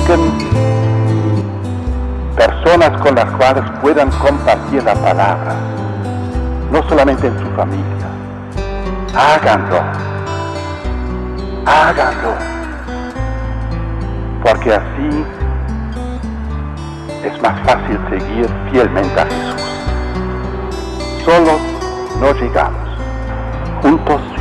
busquen personas con las cuales puedan compartir la palabra, no solamente en su familia. Háganlo, porque así es más fácil seguir fielmente a Jesús. Solos no llegamos, juntos